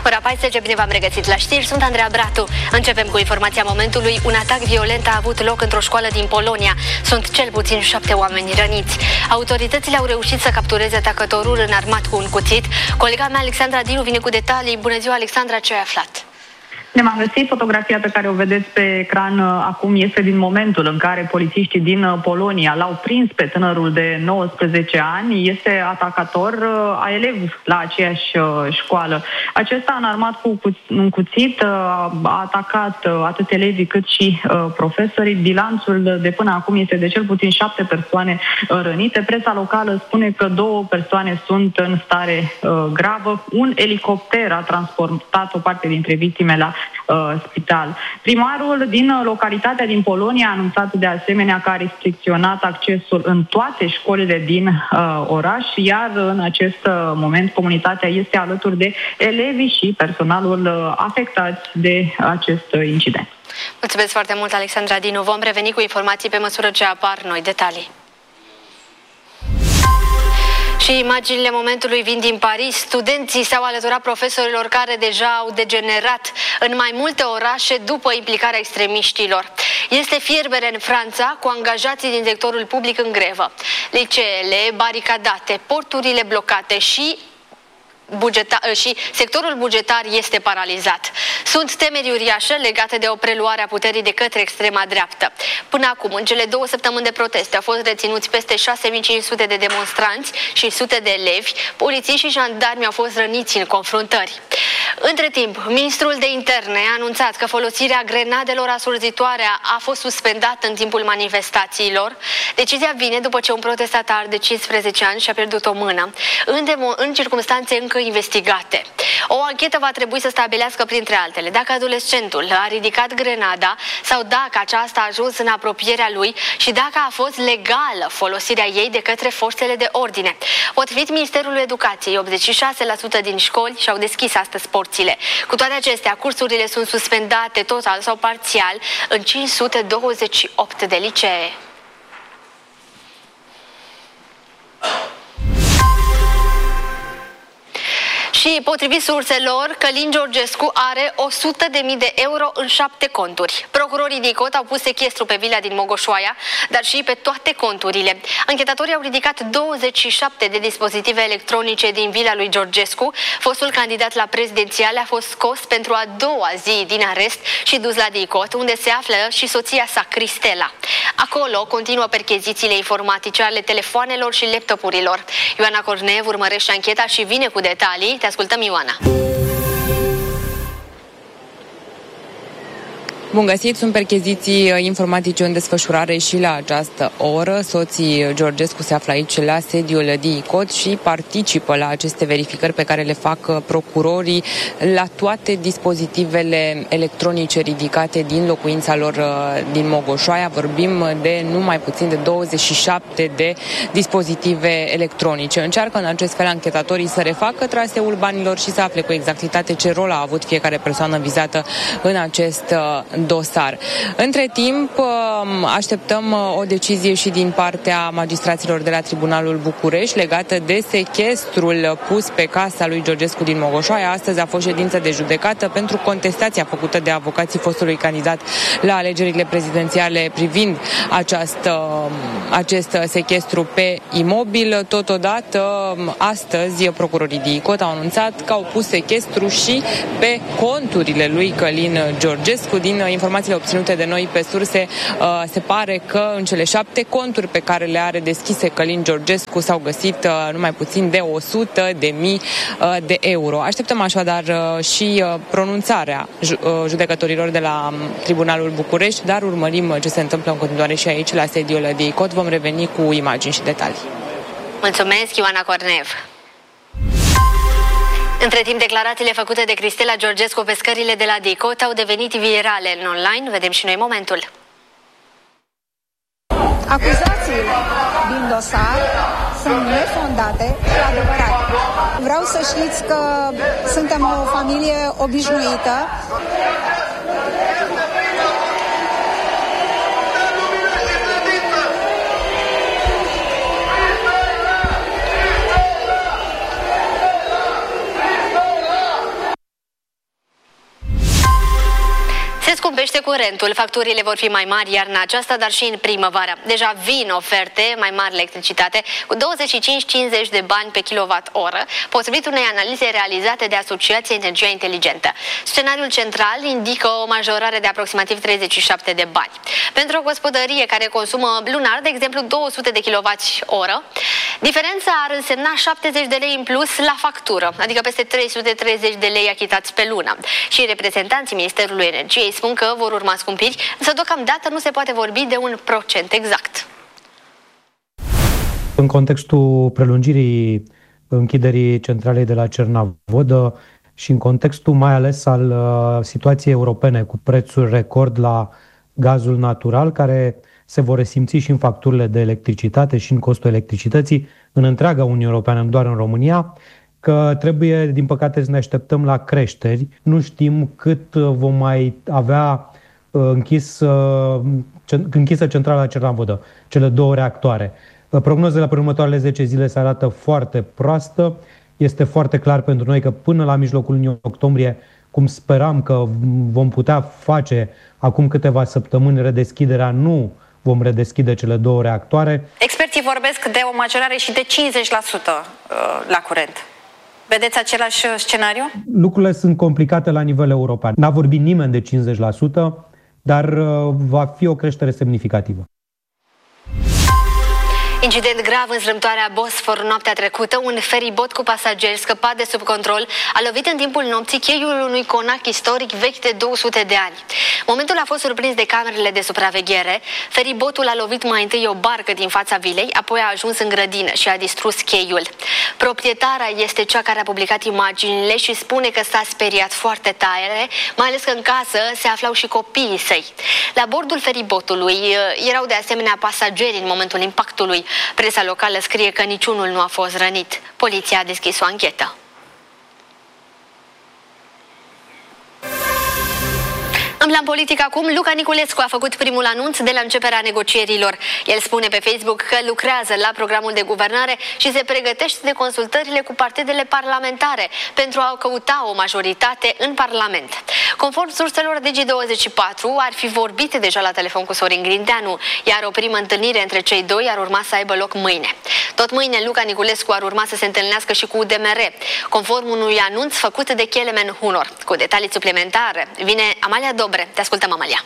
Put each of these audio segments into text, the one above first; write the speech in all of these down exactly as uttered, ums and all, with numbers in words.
Ora paisprezece, bine v-am regăsit la știri, sunt Andreea Bratu. Începem cu informația momentului. Un atac violent a avut loc într-o școală din Polonia. Sunt cel puțin șapte oameni răniți. Autoritățile au reușit să captureze atacătorul înarmat cu un cuțit. Colega mea, Alexandra Dinu, vine cu detalii. Bună ziua, Alexandra, ce ai aflat? Ne-am găsit. Fotografia pe care o vedeți pe ecran acum este din momentul în care polițiștii din Polonia l-au prins pe tânărul de nouăsprezece ani. Este atacator a elevi la aceeași școală. Acesta, înarmat cu un cuțit, a atacat atât elevii cât și profesorii. Bilanțul de până acum este de cel puțin șapte persoane rănite. Presa locală spune că două persoane sunt în stare gravă. Un elicopter a transportat o parte dintre victime la spital. Primarul din localitatea din Polonia a anunțat de asemenea că a restricționat accesul în toate școlile din uh, oraș, iar în acest moment comunitatea este alături de elevii și personalul uh, afectați de acest incident. Mulțumesc foarte mult, Alexandra Dinu. Vom reveni cu informații pe măsură ce apar noi detalii. Și imaginile momentului vin din Paris. Studenții s-au alăturat profesorilor care deja au degenerat în mai multe orașe după implicarea extremiștilor. Este fierbere în Franța, cu angajații din sectorul public în grevă. Liceele baricadate, porturile blocate și Bugeta și sectorul bugetar este paralizat. Sunt temeri uriașe legate de o preluare a puterii de către extrema dreaptă. Până acum, în cele două săptămâni de proteste, au fost reținuți peste șase mii cinci sute de demonstranți și sute de elevi. Polițiști și jandarmi au fost răniți în confruntări. Între timp, ministrul de interne a anunțat că folosirea grenadelor asurzitoare a fost suspendată în timpul manifestațiilor. Decizia vine după ce un protestatar de cincisprezece ani și-a pierdut o mână, în, în circunstanțe încă investigate. O anchetă va trebui să stabilească, printre altele, dacă adolescentul a ridicat grenada sau dacă aceasta a ajuns în apropierea lui și dacă a fost legală folosirea ei de către forțele de ordine. Potrivit Ministerului Educației, optzeci și șase la sută din școli și-au deschis astăzi porțile. Cu toate acestea, cursurile sunt suspendate total sau parțial în cinci sute douăzeci și opt de licee. Și, potrivit surselor, Călin Georgescu are o sută de mii de euro în șapte conturi. Procurorii DICOT au pus sechestru pe vila din Mogoșoaia, dar și pe toate conturile. Anchetatorii au ridicat douăzeci și șapte de dispozitive electronice din vila lui Georgescu. Fostul candidat la prezidențiale a fost scos pentru a doua zi din arest și dus la DICOT, unde se află și soția sa, Cristela. Acolo continuă perchezițiile informatice ale telefoanelor și laptopurilor. Ioana Corneev urmărește ancheta și vine cu detalii. Te ascultăm, Ioana. Bun găsit, sunt percheziții informatice în desfășurare și la această oră. Soții Georgescu se află aici la sediul DICOT și participă la aceste verificări pe care le fac procurorii la toate dispozitivele electronice ridicate din locuința lor din Mogoșoaia. Vorbim de numai puțin de douăzeci și șapte de dispozitive electronice. Încearcă în acest fel anchetatorii să refacă traseul banilor și să afle cu exactitate ce rol a avut fiecare persoană vizată în acest dosar. Între timp, așteptăm o decizie și din partea magistraților de la Tribunalul București legată de sechestrul pus pe casa lui Georgescu din Mogoșoaia. Astăzi a fost ședință de judecată pentru contestația făcută de avocații fostului candidat la alegerile prezidențiale privind această, acest sechestru pe imobil. Totodată, astăzi, procurorii DICOT au anunțat că au pus sechestru și pe conturile lui Călin Georgescu. Din informațiile obținute de noi pe surse, se pare că în cele șapte conturi pe care le are deschise Călin Georgescu s-au găsit numai puțin de o sută de mii de euro. Așteptăm așadar și pronunțarea judecătorilor de la Tribunalul București, dar urmărim ce se întâmplă în continuare și aici la sediul DICOT. Vom reveni cu imagini și detalii. Mulțumesc, Ioana Cornev. Între timp, declarațiile făcute de Cristela Georgescu pe scările de la DICOT au devenit virale în online. Vedem și noi momentul. Acuzațiile din dosar sunt nefondate și adevărate. Vreau să știți că suntem o familie obișnuită. scumpește curentul. Facturile vor fi mai mari iarna aceasta, dar și în primăvară. Deja vin oferte mai mari la electricitate cu douăzeci și cinci cincizeci de bani pe kilowatt-oră, potrivit unei analize realizate de Asociația Energia Inteligentă. Scenariul central indică o majorare de aproximativ treizeci și șapte de bani. Pentru o gospodărie care consumă lunar, de exemplu, două sute de kilowatt-oră, diferența ar însemna șaptezeci de lei în plus la factură, adică peste trei sute treizeci de lei achitați pe lună. Și reprezentanții Ministerului Energiei spun că vor urma scumpiri, însă deocamdată nu se poate vorbi de un procent exact. În contextul prelungirii închiderii centralei de la Cernavodă și în contextul mai ales al uh, situației europene cu prețuri record la gazul natural, care se vor resimți și în facturile de electricitate și în costul electricității în întreaga Uniune Europeană, nu doar în România, că trebuie, din păcate, să ne așteptăm la creșteri. Nu știm cât vom mai avea uh, închis, uh, închisă centrala Cernavodă, cele două reactoare. Uh, prognozele pe următoarele zece zile se arată foarte proastă. Este foarte clar pentru noi că până la mijlocul lunii octombrie, cum speram că vom putea face acum câteva săptămâni redeschiderea, nu vom redeschide cele două reactoare. Experții vorbesc de o majorare și de cincizeci la sută la curent. Vedeți același scenariu? Lucrurile sunt complicate la nivel european. N-a vorbit nimeni de cincizeci la sută, dar va fi o creștere semnificativă. Incident grav în strâmtoarea Bosfor noaptea trecută. Un feribot cu pasageri scăpat de sub control a lovit în timpul nopții cheiul unui conac istoric vechi de două sute de ani. Momentul a fost surprins de camerele de supraveghere. Feribotul a lovit mai întâi o barcă din fața vilei, apoi a ajuns în grădină și a distrus cheiul. Proprietara este cea care a publicat imaginile și spune că s-a speriat foarte tare, mai ales că în casă se aflau și copiii săi. La bordul feribotului erau de asemenea pasageri în momentul impactului. Presa locală scrie că niciunul nu a fost rănit. Poliția a deschis o anchetă. În plan politic acum, Luca Niculescu a făcut primul anunț de la începerea negocierilor. El spune pe Facebook că lucrează la programul de guvernare și se pregătește de consultările cu partidele parlamentare pentru a căuta o majoritate în Parlament. Conform surselor Digi douăzeci și patru, ar fi vorbit deja la telefon cu Sorin Grindeanu, iar o primă întâlnire între cei doi ar urma să aibă loc mâine. Tot mâine, Luca Niculescu ar urma să se întâlnească și cu U D M R, conform unui anunț făcut de Kelemen Hunor. Cu detalii suplimentare vine Amalia Dobre. Te ascultăm, Amalia.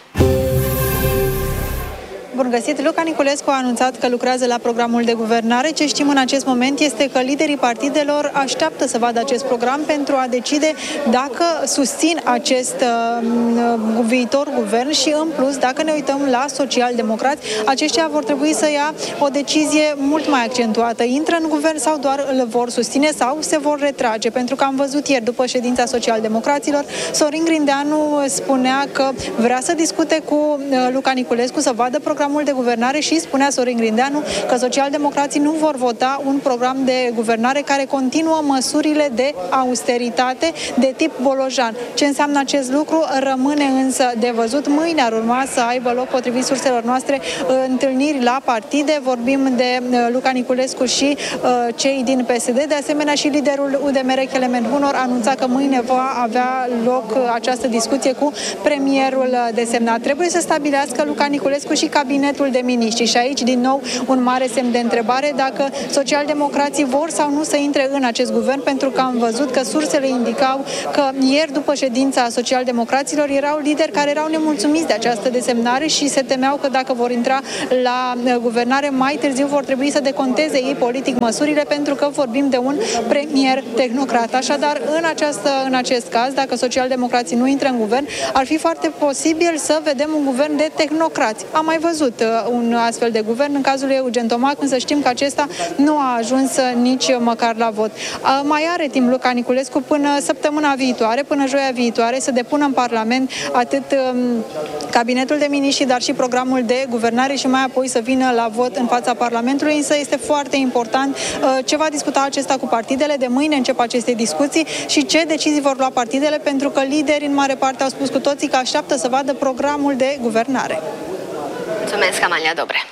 Bun găsit! Luca Niculescu a anunțat că lucrează la programul de guvernare. Ce știm în acest moment este că liderii partidelor așteaptă să vadă acest program pentru a decide dacă susțin acest uh, viitor guvern și, în plus, dacă ne uităm la socialdemocrați, aceștia vor trebui să ia o decizie mult mai accentuată. Intră în guvern sau doar îl vor susține sau se vor retrage? Pentru că am văzut ieri, după ședința socialdemocraților, Sorin Grindeanu spunea că vrea să discute cu Luca Niculescu, să vadă programul de guvernare și spunea Sorin Grindeanu că socialdemocrații nu vor vota un program de guvernare care continuă măsurile de austeritate de tip Bolojan. Ce înseamnă acest lucru rămâne însă de văzut. Mâine ar urma să aibă loc, potrivit surselor noastre, întâlniri la partide. Vorbim de Luca Niculescu și uh, cei din P S D. De asemenea, și liderul U D M R, Kelemen Hunor, anunța că mâine va avea loc această discuție cu premierul desemnat. Trebuie să stabilească Luca Niculescu și cabinetul de miniștri. Și aici, din nou, un mare semn de întrebare dacă socialdemocrații vor sau nu să intre în acest guvern, pentru că am văzut că sursele indicau că ieri, după ședința socialdemocraților, erau lideri care erau nemulțumiți de această desemnare și se temeau că dacă vor intra la guvernare, mai târziu vor trebui să deconteze ei politic măsurile, pentru că vorbim de un premier tehnocrat. Așadar, în, această, în acest caz, dacă socialdemocrații nu intră în guvern, ar fi foarte posibil să vedem un guvern de tehnocrați. Am mai văzut un astfel de guvern în cazul lui Eugen Tomac, însă știm că acesta nu a ajuns nici măcar la vot. Mai are timp Luca Niculescu până săptămâna viitoare, până joia viitoare, să depună în Parlament atât cabinetul de miniștri, dar și programul de guvernare și mai apoi să vină la vot în fața Parlamentului, însă este foarte important ce va discuta acesta cu partidele. De mâine încep aceste discuții și ce decizii vor lua partidele, pentru că liderii în mare parte au spus cu toții că așteaptă să vadă programul de guvernare. Mulțumesc, Amalia Dobre.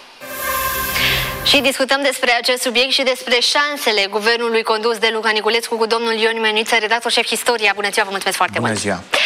Și discutăm despre acest subiect și despre șansele guvernului condus de Luca Niculescu cu domnul Ion Meniță, redactor șef Historia. Bună ziua, vă mulțumesc foarte Bună mult! Ziua.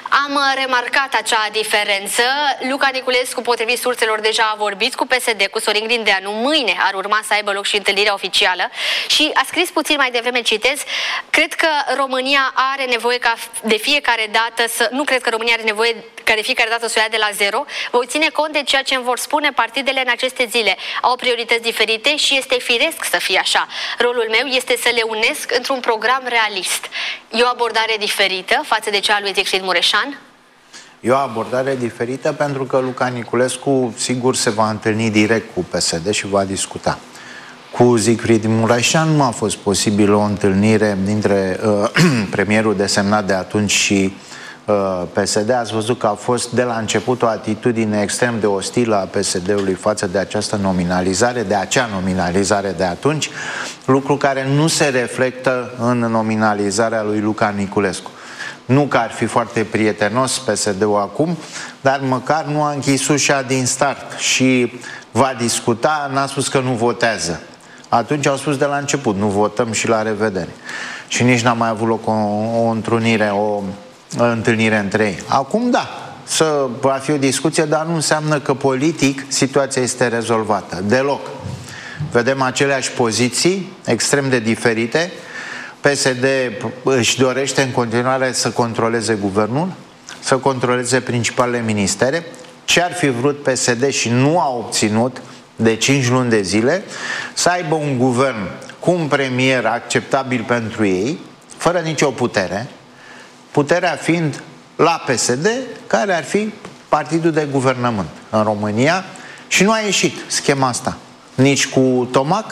Am remarcat acea diferență. Luca Niculescu, potrivit surselor, deja a vorbit cu P S D, cu Sorin Grindeanu. Mâine ar urma să aibă loc și întâlnirea oficială. Și a scris puțin mai devreme, citez, cred că România are nevoie ca de fiecare dată să... Nu cred că România are nevoie ca de fiecare dată să o ia de la zero. Voi ține cont de ceea ce îmi vor spune partidele în aceste zile. Au priorități diferite și este firesc să fie așa. Rolul meu este să le unesc într-un program realist. E o abordare diferită față de cea a lui Siegfried Mureșan? E o abordare diferită pentru că Luca Niculescu sigur se va întâlni direct cu P S D și va discuta. Cu Siegfried Mureșan nu a fost posibil o întâlnire dintre uh, premierul desemnat de atunci și uh, P S D. Ați văzut că a fost de la început o atitudine extrem de ostilă a P S D-ului față de această nominalizare, de acea nominalizare de atunci, lucru care nu se reflectă în nominalizarea lui Luca Niculescu. Nu că ar fi foarte prietenos P S D-ul acum, dar măcar nu a închis ușa din start și va discuta, n-a spus că nu votează. Atunci au spus de la început, nu votăm și la revedere. Și nici n-a mai avut loc o, o întrunire, o, o întâlnire între ei. Acum da, să va fi o discuție, dar nu înseamnă că politic situația este rezolvată. Deloc. Vedem aceleași poziții, extrem de diferite. P S D își dorește în continuare să controleze guvernul, să controleze principalele ministere. Ce ar fi vrut P S D și nu a obținut de cinci luni de zile, să aibă un guvern cu un premier acceptabil pentru ei, fără nicio putere, puterea fiind la P S D, care ar fi partidul de guvernământ în România, și nu a ieșit schema asta. Nici cu Tomac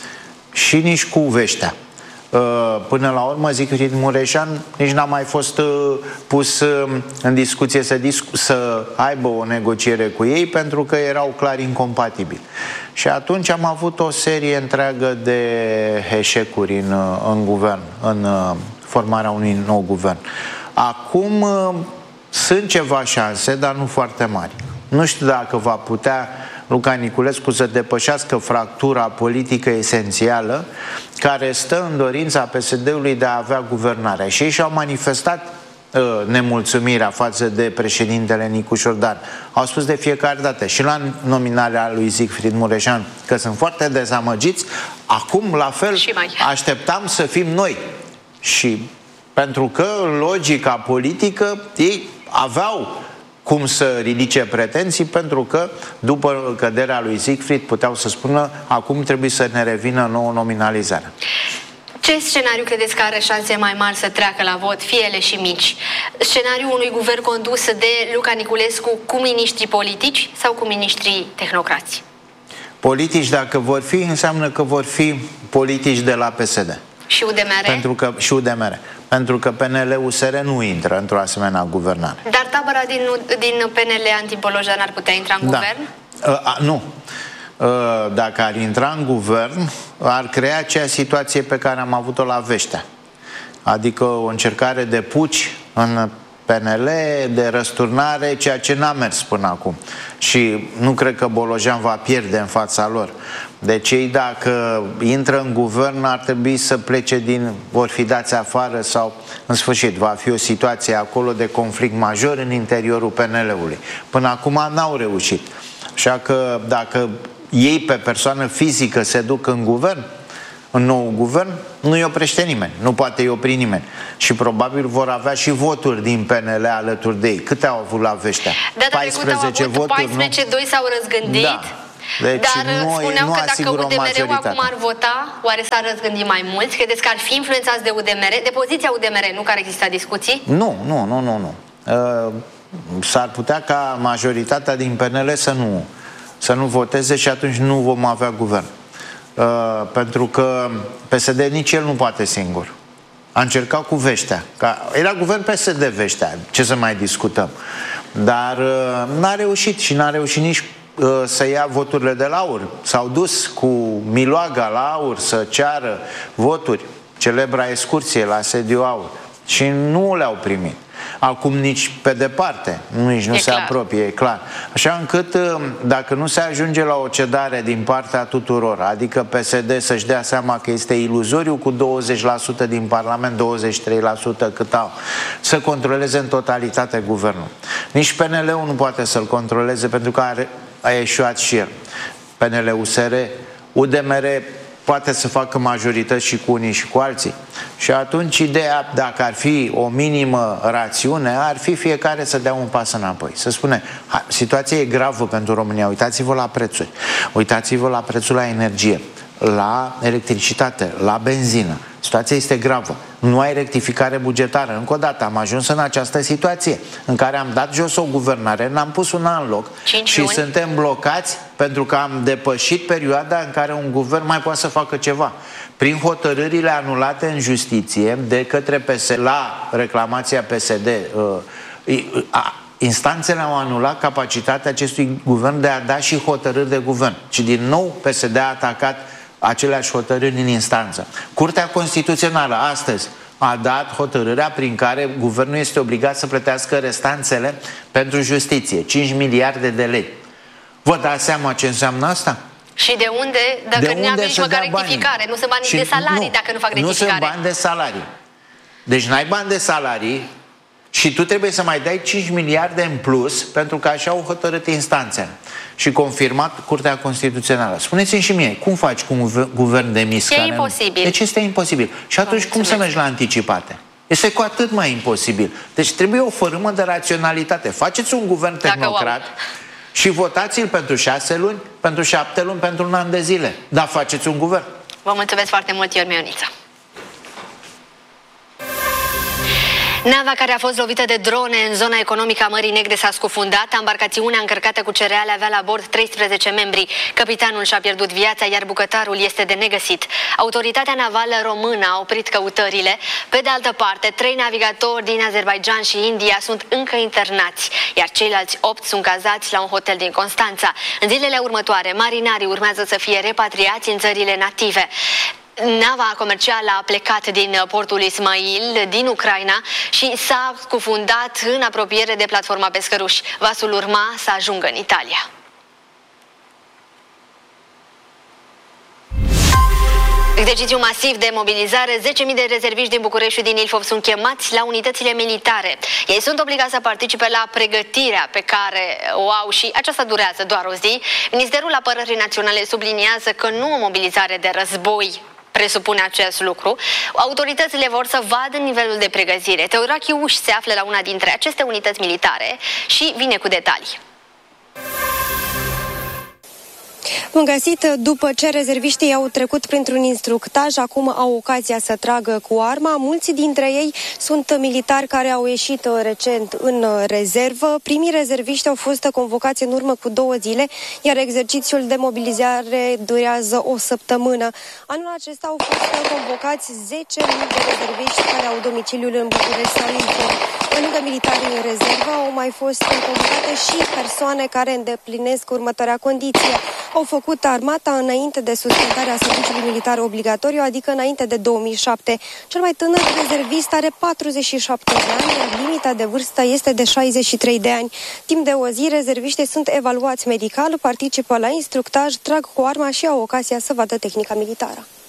și nici cu Veștea. Până la urmă, Siegfried Mureșan nici n-a mai fost pus în discuție să, discu- să aibă o negociere cu ei, pentru că erau clar incompatibili. Și atunci am avut o serie întreagă de eșecuri în, în guvern, în formarea unui nou guvern. Acum sunt ceva șanse, dar nu foarte mari. Nu știu dacă va putea Luca Niculescu să depășească fractura politică esențială care stă în dorința P S D-ului de a avea guvernarea. Și ei și-au manifestat uh, nemulțumirea față de președintele Nicu Dar. Au spus de fiecare dată și la nominarea lui Siegfried Mureșan că sunt foarte dezamăgiți. Acum, la fel, așteptam să fim noi. Și pentru că în logica politică ei aveau cum să ridice pretenții, pentru că după căderea lui Siegfried puteau să spună acum trebuie să ne revină nouă nominalizarea. Ce scenariu credeți că are șanse mai mari să treacă la vot, fie ele și mici? Scenariul unui guvern condus de Luca Niculescu cu miniștri politici sau cu miniștri tehnocrați? Politici, dacă vor fi, înseamnă că vor fi politici de la P S D. Și U D M R? Pentru că, și U D M R. Pentru că P N L-U S R nu intră într-o asemenea guvernare. Dar tabăra din, din P N L anti-Polojan ar putea intra în da. guvern? Uh, uh, nu. Uh, dacă ar intra în guvern, ar crea acea situație pe care am avut-o la Veștea. Adică o încercare de puci în P N L, de răsturnare, ceea ce n-a mers până acum. Și nu cred că Bolojan va pierde în fața lor. Deci ei, dacă intră în guvern, ar trebui să plece din... vor fi dați afară sau, în sfârșit, va fi o situație acolo de conflict major în interiorul P N L-ului. Până acum n-au reușit. Așa că dacă ei pe persoană fizică se duc în guvern, în nou guvern, nu îi oprește nimeni, nu poate îi opri nimeni. Și probabil vor avea și voturi din P N L alături de ei. Câte au avut la Veștea? paisprezece voturi, paisprezece, doi s-au răzgândit. Da. Deci Dar nu, spuneau nu că dacă U D M R-ul acum ar vota, oare s-ar răzgândi mai mulți? Credeți că ar fi influențați de U D M R? De poziția U D M R, nu? Care exista discuții? Nu, nu, nu, nu, nu. Uh, s-ar putea ca majoritatea din P N L să nu, să nu voteze și atunci nu vom avea guvern. Uh, pentru că P S D nici el nu poate singur. A încercat cu Veștea. Ca, era guvern P S D Veștea, ce să mai discutăm. Dar uh, n-a reușit și n-a reușit nici uh, să ia voturile de la AUR. S-au dus cu miloaga la AUR să ceară voturi, celebra excursie la sediu AUR, și nu le-au primit. Acum nici pe departe, nici nu e se clar. apropie, e clar. Așa încât, dacă nu se ajunge la o cedare din partea tuturor, adică P S D să-și dea seama că este iluzoriu cu douăzeci la sută din Parlament, douăzeci și trei la sută cât au, să controleze în totalitate guvernul. Nici P N L-ul nu poate să-l controleze pentru că are, a eșuat și el. P N L, U S R, U D M R poate să facă majorități și cu unii și cu alții. Și atunci ideea, dacă ar fi o minimă rațiune, ar fi fiecare să dea un pas înapoi. Să spune, ha, situația e gravă pentru România, uitați-vă la prețuri, uitați-vă la prețul la energie, la electricitate, la benzină. Situația este gravă. Nu ai rectificare bugetară. Încă o dată am ajuns în această situație în care am dat jos o guvernare, n-am pus una în loc și luni. Suntem blocați pentru că am depășit perioada în care un guvern mai poate să facă ceva. Prin hotărârile anulate în justiție de către P S D, la reclamația P S D, uh, a, instanțele au anulat capacitatea acestui guvern de a da și hotărâri de guvern. Și din nou P S D a atacat aceleași hotărâri în instanță. Curtea Constituțională astăzi a dat hotărârea prin care guvernul este obligat să plătească restanțele pentru justiție, cinci miliarde de lei. Vă dați seama ce înseamnă asta? Și de unde, dacă nu avem nici măcar rectificare, nu sunt bani de salarii nu, dacă nu fac rectificare. Nu sunt bani de salarii. Deci n-ai bani de salarii și tu trebuie să mai dai cinci miliarde în plus pentru că așa au hotărât instanțele și confirmat Curtea Constituțională. Spuneți-mi și mie, cum faci cu un guvern demis? E imposibil. Deci este imposibil. Și atunci cum să mergi la anticipate? Este cu atât mai imposibil. Deci trebuie o fărâmă de raționalitate. Faceți un guvern tehnocrat și votați-l pentru șase luni, pentru șapte luni, pentru un an de zile. Dar faceți un guvern. Vă mulțumesc foarte mult, Iormi Ioniță. Nava care a fost lovită de drone în zona economică a Mării Negre s-a scufundat. Embarcațiunea încărcată cu cereale avea la bord treisprezece membri. Capitanul și-a pierdut viața, iar bucătarul este de negăsit. Autoritatea navală română a oprit căutările. Pe de altă parte, trei navigatori din Azerbaijan și India sunt încă internați, iar ceilalți opt sunt cazați la un hotel din Constanța. În zilele următoare, marinarii urmează să fie repatriați în țările native. Nava comercială a plecat din portul Ismail, din Ucraina, și s-a scufundat în apropiere de platforma Pescăruși. Vasul urma să ajungă în Italia. Exercițiu masiv de mobilizare, zece mii de rezerviști din București și din Ilfov sunt chemați la unitățile militare. Ei sunt obligați să participe la pregătirea pe care o au și aceasta durează doar o zi. Ministerul Apărării Naționale subliniază că nu o mobilizare de război presupune acest lucru. Autoritățile vor să vadă nivelul de pregătire. Teodorache Uș se află la una dintre aceste unități militare și vine cu detalii. Bun găsit, după ce rezerviștii au trecut printr-un instructaj, acum au ocazia să tragă cu arma. Mulți dintre ei sunt militari care au ieșit recent în rezervă. Primii rezerviști au fost convocați în urmă cu două zile, iar exercițiul de mobilizare durează o săptămână. Anul acesta au fost convocați zece mii de rezerviști care au domiciliul în București sau Ilfov. Pe lângă militarii în rezervă au mai fost convocate și persoane care îndeplinesc următoarea condiție. Au făcut armata înainte de suspendarea serviciului militar obligatoriu, adică înainte de două mii șapte. Cel mai tânăr rezervist are patruzeci și șapte de ani, iar limita de vârstă este de șaizeci și trei de ani. Timp de o zi, rezerviștii sunt evaluați medical, participă la instructaj, trag cu arma și au ocazia să vadă tehnica militară.